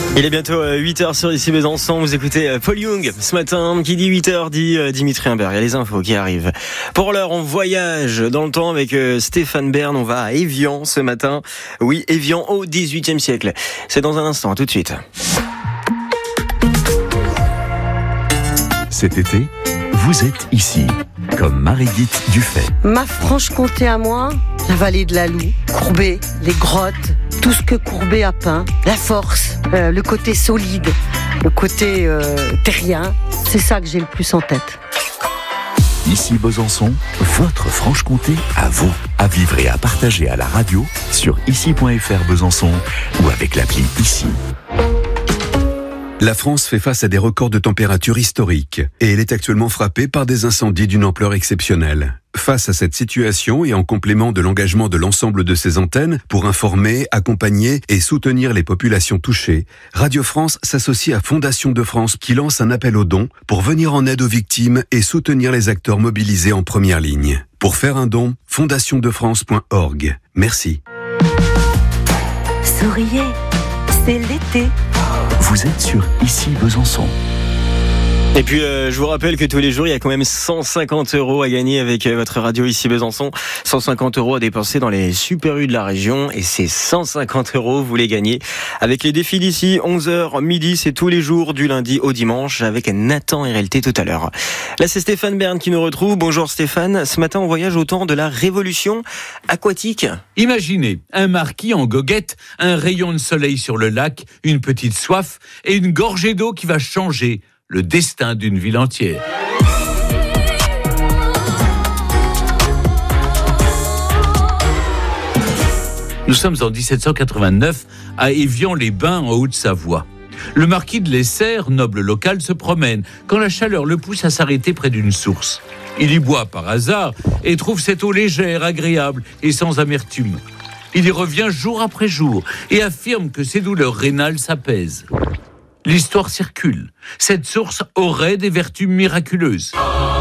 Il est bientôt 8h sur Ici Besançon, vous écoutez Paul Young. Ce matin, qui dit 8h dit Dimitri Imbert, il y a les infos qui arrivent. Pour l'heure, on voyage dans le temps avec Stéphane Bern, on va à Évian ce matin. Oui, Évian au XVIIIe siècle. C'est dans un instant, à tout de suite. Cet été, vous êtes ici, comme Marie-Guite Dufay. Ma Franche-Comté à moi, la vallée de la Loue, Courbet, les grottes, tout ce que Courbet a peint, la force, le côté solide, le côté terrien, c'est ça que j'ai le plus en tête. Ici Besançon, votre Franche-Comté à vous, à vivre et à partager à la radio sur ici.fr Besançon ou avec l'appli Ici. La France fait face à des records de température historiques et elle est actuellement frappée par des incendies d'une ampleur exceptionnelle. Face à cette situation et en complément de l'engagement de l'ensemble de ses antennes pour informer, accompagner et soutenir les populations touchées, Radio France s'associe à Fondation de France qui lance un appel aux dons pour venir en aide aux victimes et soutenir les acteurs mobilisés en première ligne. Pour faire un don, fondationdefrance.org. Merci. Souriez, c'est l'été. Vous êtes sur Ici Besançon. Et puis je vous rappelle que tous les jours il y a quand même 150 € à gagner avec votre radio Ici Besançon, 150 € à dépenser dans les Super U de la région et ces 150 € vous les gagnez avec les défis d'ici 11h midi, c'est tous les jours du lundi au dimanche avec Nathan RLT tout à l'heure. Là c'est Stéphane Bern qui nous retrouve. Bonjour Stéphane, ce matin on voyage au temps de la révolution aquatique. Imaginez un marquis en goguette, un rayon de soleil sur le lac, une petite soif et une gorgée d'eau qui va changer le destin d'une ville entière. Nous sommes en 1789 à Évian-les-Bains en Haute-Savoie. Le marquis de Lesser, noble local, se promène quand la chaleur le pousse à s'arrêter près d'une source. Il y boit par hasard et trouve cette eau légère, agréable et sans amertume. Il y revient jour après jour et affirme que ses douleurs rénales s'apaisent. L'histoire circule. Cette source aurait des vertus miraculeuses.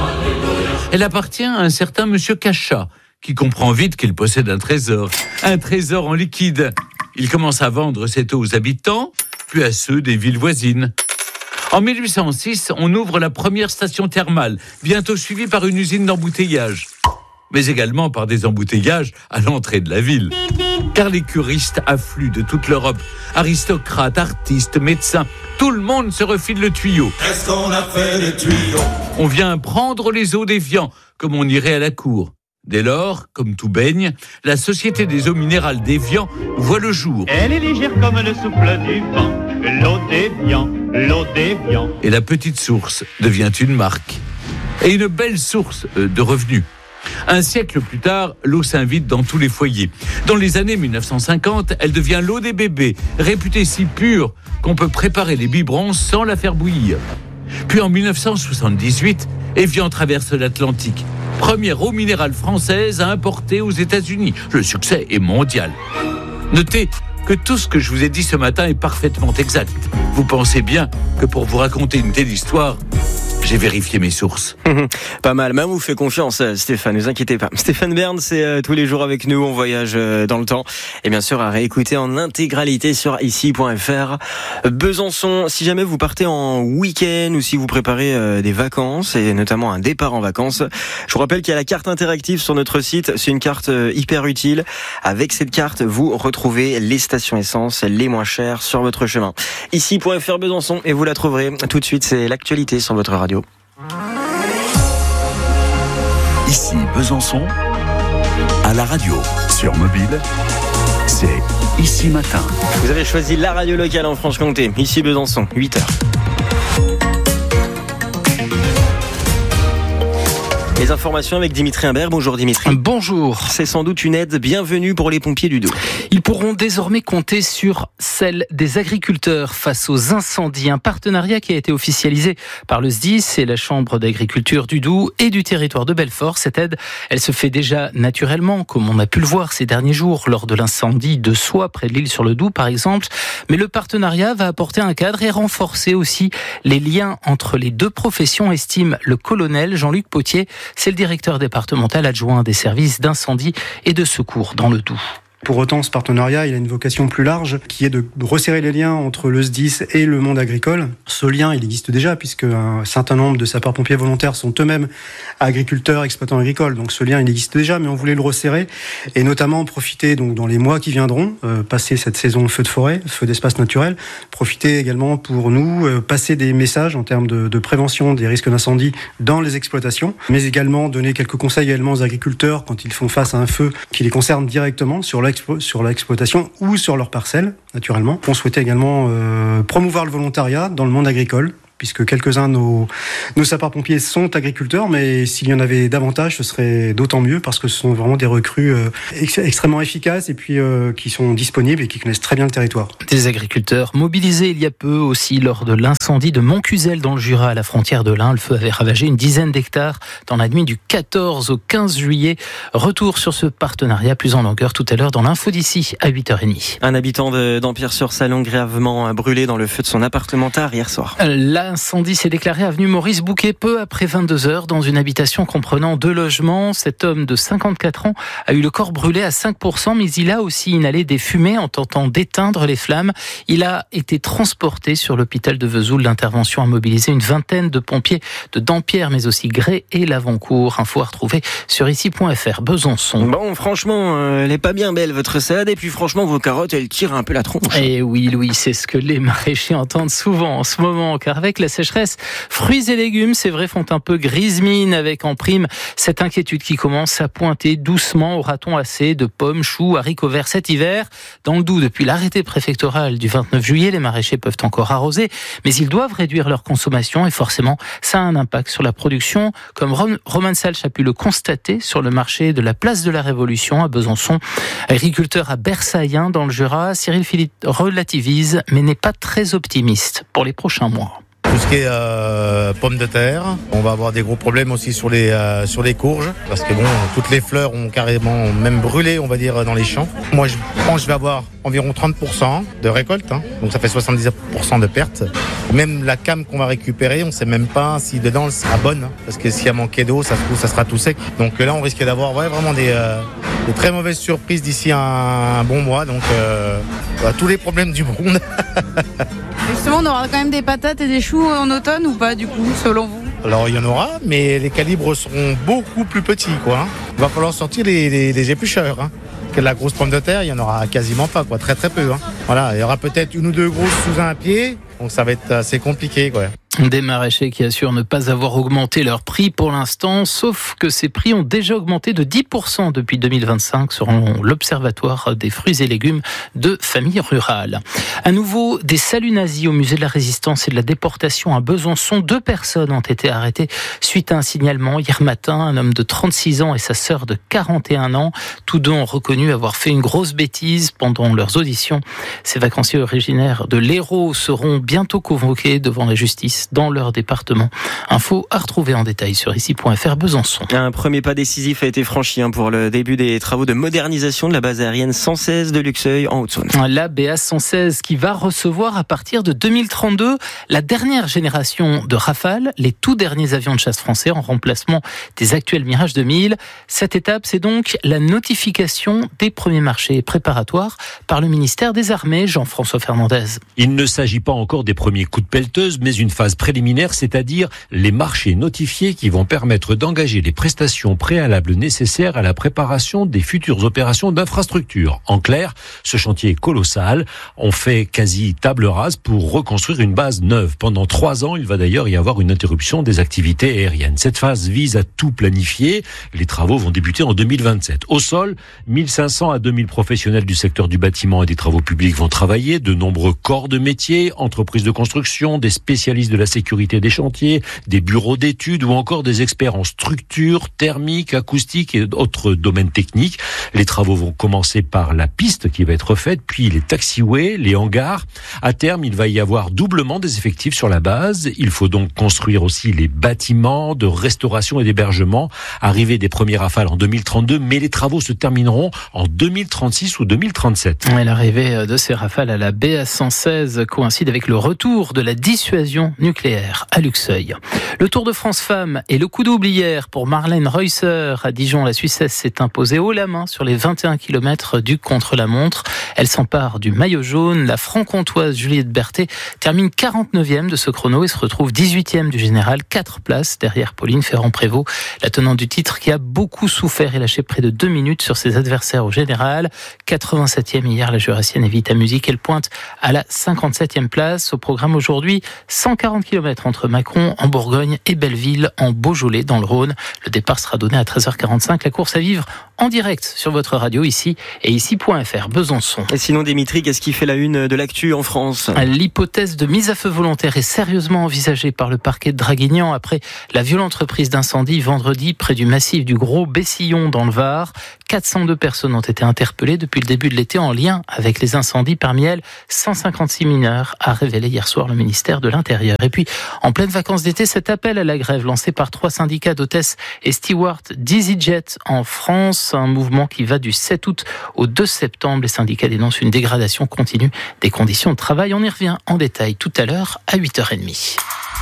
Elle appartient à un certain monsieur Cachat, qui comprend vite qu'il possède un trésor en liquide. Il commence à vendre cette eau aux habitants, puis à ceux des villes voisines. En 1806, on ouvre la première station thermale, bientôt suivie par une usine d'embouteillage, mais également par des embouteillages à l'entrée de la ville. Car les curistes affluent de toute l'Europe. Aristocrates, artistes, médecins, tout le monde se refile le tuyau. Qu'est-ce qu'on a fait des tuyaux ? On vient prendre les eaux d'Évian, comme on irait à la cour. Dès lors, comme tout baigne, la Société des eaux minérales d'Évian voit le jour. Elle est légère comme le souffle du vent, l'eau d'Évian, l'eau d'Évian. Et la petite source devient une marque. Et une belle source de revenus. Un siècle plus tard, l'eau s'invite dans tous les foyers. Dans les années 1950, elle devient l'eau des bébés, réputée si pure qu'on peut préparer les biberons sans la faire bouillir. Puis en 1978, Évian traverse l'Atlantique. Première eau minérale française à importer aux États-Unis. Le succès est mondial. Notez que tout ce que je vous ai dit ce matin est parfaitement exact. Vous pensez bien que pour vous raconter une telle histoire, j'ai vérifié mes sources. Pas mal, même vous fait confiance Stéphane, ne vous inquiétez pas. Stéphane Bern, c'est tous les jours avec nous, on voyage dans le temps. Et bien sûr à réécouter en intégralité sur ici.fr. Besançon, si jamais vous partez en week-end ou si vous préparez des vacances et notamment un départ en vacances, je vous rappelle qu'il y a la carte interactive sur notre site. C'est une carte hyper utile. Avec cette carte, vous retrouvez les stations essence les moins chères sur votre chemin. Ici.fr Besançon et vous la trouverez. Tout de suite, c'est l'actualité sur votre radio. Ici Besançon, à la radio, sur mobile, c'est Ici Matin. Vous avez choisi la radio locale en Franche-Comté, Ici Besançon, 8h. Les informations avec Dimitri Imbert. Bonjour Dimitri. Bonjour. C'est sans doute une aide bienvenue pour les pompiers du Doubs. Ils pourront désormais compter sur celle des agriculteurs face aux incendies. Un partenariat qui a été officialisé par le SDIS et la Chambre d'agriculture du Doubs et du territoire de Belfort. Cette aide, elle se fait déjà naturellement, comme on a pu le voir ces derniers jours, lors de l'incendie de Soie, près de l'Isle-sur-le-Doubs par exemple. Mais le partenariat va apporter un cadre et renforcer aussi les liens entre les deux professions, estime le colonel Jean-Luc Potier. C'est le directeur départemental adjoint des services d'incendie et de secours dans le Doubs. Pour autant, ce partenariat, il a une vocation plus large, qui est de resserrer les liens entre le SDIS et le monde agricole. Ce lien, il existe déjà, puisque un certain nombre de sapeurs-pompiers volontaires sont eux-mêmes agriculteurs, exploitants agricoles. Donc ce lien, il existe déjà, mais on voulait le resserrer, et notamment profiter, donc dans les mois qui viendront, passer cette saison feu de forêt, feu d'espace naturel, profiter également pour nous, passer des messages en termes de prévention des risques d'incendie dans les exploitations, mais également donner quelques conseils également aux agriculteurs quand ils font face à un feu qui les concerne directement sur l'exploitation ou sur leur parcelle, naturellement. On souhaitait également promouvoir le volontariat dans le monde agricole, puisque quelques-uns de nos sapeurs-pompiers sont agriculteurs, mais s'il y en avait davantage, ce serait d'autant mieux, parce que ce sont vraiment des recrues extrêmement efficaces et puis qui sont disponibles et qui connaissent très bien le territoire. Des agriculteurs mobilisés il y a peu aussi lors de l'incendie de Montcuzel dans le Jura, à la frontière de l'Ain. Le feu avait ravagé une dizaine d'hectares dans la nuit du 14 au 15 juillet. Retour sur ce partenariat plus en longueur tout à l'heure dans l'info d'ici à 8h30. Un habitant d'Empire-sur-Salon gravement brûlé dans le feu de son appartement tard hier soir. L'incendie s'est déclaré avenue Maurice Bouquet peu après 22h dans une habitation comprenant 2 logements. Cet homme de 54 ans a eu le corps brûlé à 5%, mais il a aussi inhalé des fumées en tentant d'éteindre les flammes. Il a été transporté sur l'hôpital de Vesoul. L'intervention a mobilisé une vingtaine de pompiers de Dampierre, mais aussi Grès et Lavancourt. Info à retrouver sur ici.fr. Besançon. Bon, franchement, elle est pas bien belle votre salade, et puis franchement vos carottes, elles tirent un peu la tronche. Et oui, Louis, c'est ce que les maraîchers entendent souvent en ce moment, car avec la sécheresse, fruits et légumes, c'est vrai, font un peu grise mine, avec en prime cette inquiétude qui commence à pointer doucement. Aura-t-on assez de pommes, choux, haricots verts cet hiver? Dans le Doubs, depuis l'arrêté préfectoral du 29 juillet, les maraîchers peuvent encore arroser, mais ils doivent réduire leur consommation, et forcément, ça a un impact sur la production, comme Roman Salch a pu le constater sur le marché de la place de la Révolution à Besançon. Agriculteur à Bersailles, dans le Jura, Cyril Philippe relativise, mais n'est pas très optimiste pour les prochains mois. Tout ce qui est pommes de terre, on va avoir des gros problèmes aussi sur les courges, parce que bon, toutes les fleurs ont carrément même brûlé, on va dire, dans les champs. Moi, je pense que je vais avoir environ 30% de récolte, donc ça fait 70% de pertes. Même la came qu'on va récupérer, on ne sait même pas si dedans elle sera bonne, parce que s'il y a manqué d'eau, ça sera tout sec. Donc là, on risque d'avoir vraiment des très mauvaises surprises d'ici un bon mois, donc tous les problèmes du monde. Justement, on aura quand même des patates et des choux en automne ou pas, du coup, selon vous? Alors, il y en aura, mais les calibres seront beaucoup plus petits, quoi. Il va falloir sortir les éplucheurs, hein. Que la grosse pomme de terre, il n'y en aura quasiment pas, quoi. Très très peu, hein. Voilà, il y aura peut-être une ou deux grosses sous un pied, donc ça va être assez compliqué, quoi. Des maraîchers qui assurent ne pas avoir augmenté leur prix pour l'instant, sauf que ces prix ont déjà augmenté de 10% depuis 2025, selon l'Observatoire des fruits et légumes de famille rurale. À nouveau, des saluts nazis au musée de la Résistance et de la déportation à Besançon. 2 personnes ont été arrêtées suite à un signalement hier matin. Un homme de 36 ans et sa sœur de 41 ans. Tous 2 ont reconnu avoir fait une grosse bêtise pendant leurs auditions. Ces vacanciers originaires de l'Hérault seront bientôt convoqués devant la justice dans leur département. Info à retrouver en détail sur ici.fr Besançon. Un premier pas décisif a été franchi pour le début des travaux de modernisation de la base aérienne 116 de Luxeuil en Haute-Saône. La BA 116 qui va recevoir à partir de 2032 la dernière génération de Rafale, les tout derniers avions de chasse français en remplacement des actuels Mirage 2000. Cette étape, c'est donc la notification des premiers marchés préparatoires par le ministère des Armées. Jean-François Fernandez. Il ne s'agit pas encore des premiers coups de pelleteuse, mais une phase préliminaire, c'est-à-dire les marchés notifiés qui vont permettre d'engager les prestations préalables nécessaires à la préparation des futures opérations d'infrastructure. En clair, ce chantier est colossal. On fait quasi table rase pour reconstruire une base neuve. Pendant 3 ans, il va d'ailleurs y avoir une interruption des activités aériennes. Cette phase vise à tout planifier. Les travaux vont débuter en 2027. Au sol, 1500 à 2000 professionnels du secteur du bâtiment et des travaux publics vont travailler. De nombreux corps de métier, entreprises de construction, des spécialistes de la sécurité des chantiers, des bureaux d'études ou encore des experts en structure, thermique, acoustique et autres domaines techniques. Les travaux vont commencer par la piste qui va être faite, puis les taxiways, les hangars. À terme, il va y avoir doublement des effectifs sur la base. Il faut donc construire aussi les bâtiments de restauration et d'hébergement. Arrivée des premiers Rafales en 2032, mais les travaux se termineront en 2036 ou 2037. L'arrivée de ces Rafales à la BA 116 coïncide avec le retour de la dissuasion nucléaire nucléaire à Luxeuil. Le Tour de France Femmes et le coup double hier pour Marlène Reusser à Dijon. La Suissesse s'est imposée haut la main sur les 21 km du contre-la-montre. Elle s'empare du maillot jaune. La franc-comtoise Juliette Berthet termine 49e de ce chrono et se retrouve 18e du général, 4 places derrière Pauline Ferrand-Prévot, la tenante du titre qui a beaucoup souffert et lâché près de 2 minutes sur ses adversaires au général. 87e hier, la Jurassienne Evita Musique. Elle pointe à la 57e place. Au programme aujourd'hui, 140 km entre Macron en Bourgogne et Belleville en Beaujolais dans le Rhône. Le départ sera donné à 13h45. La course à vivre en direct sur votre radio ici et ici.fr Besançon. Et sinon, Dimitri, qu'est-ce qui fait la une de l'actu en France ? L'hypothèse de mise à feu volontaire est sérieusement envisagée par le parquet de Draguignan après la violente reprise d'incendie vendredi près du massif du Gros Bessillon dans le Var. 402 personnes ont été interpellées depuis le début de l'été en lien avec les incendies. Parmi elles, 156 mineurs, a révélé hier soir le ministère de l'Intérieur. Et puis, en pleine vacances d'été, cet appel à la grève lancé par 3 syndicats d'hôtesses et stewards d'EasyJet en France. Un mouvement qui va du 7 août au 2 septembre. Les syndicats dénoncent une dégradation continue des conditions de travail. On y revient en détail tout à l'heure à 8h30.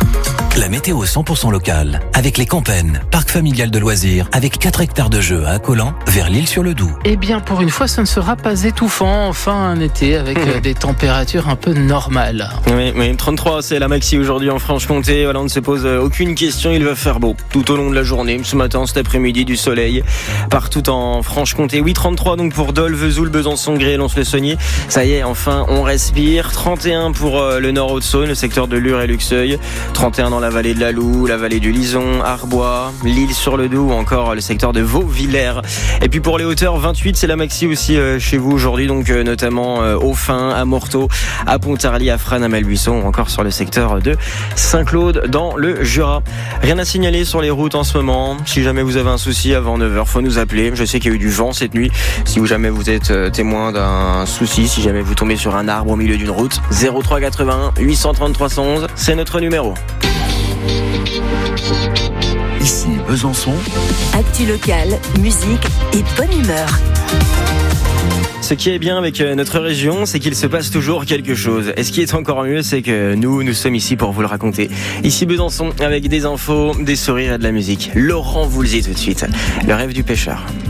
La météo 100% locale avec les Campennes, parc familial de loisirs avec 4 hectares de jeux à Accolant vers l'Île-sur-le-Doubs. Eh bien, pour une fois, ce ne sera pas étouffant. Enfin, un été avec des températures un peu normales. Oui, 33, c'est la maxi aujourd'hui en Franche-Comté. Voilà, on ne se pose aucune question. Il va faire beau tout au long de la journée. Ce matin, cet après-midi, du soleil partout en Franche-Comté. Oui, 33 donc pour Dole, Vesoul, Besançon, Gré, Lons-le-Saunier. Ça y est, enfin, on respire. 31 pour le Nord-Haute-Saône, le secteur de Lure et Luxeuil. 31 dans la vallée de la Loue, la vallée du Lison, Arbois, l'Île-sur-le-Doubs ou encore le secteur de Vauvillers. Et puis pour les hauteurs, 28, c'est la maxi aussi chez vous aujourd'hui, donc notamment au Fin, à Morteau, à Pontarlier, à Frasnes, à Malbuisson ou encore sur le secteur de Saint-Claude dans le Jura. Rien à signaler sur les routes en ce moment. Si jamais vous avez un souci avant 9h, faut nous appeler. Je sais qu'il y a eu du vent cette nuit. Si jamais vous êtes témoin d'un souci, si jamais vous tombez sur un arbre au milieu d'une route, 03 81 830 311, c'est notre numéro. Ici Besançon. Actu locale, musique et bonne humeur. Ce qui est bien avec notre région, c'est qu'il se passe toujours quelque chose. Et ce qui est encore mieux, c'est que nous sommes ici pour vous le raconter. Ici Besançon, avec des infos, des sourires et de la musique. Laurent Voulzy tout de suite. Le rêve du pêcheur.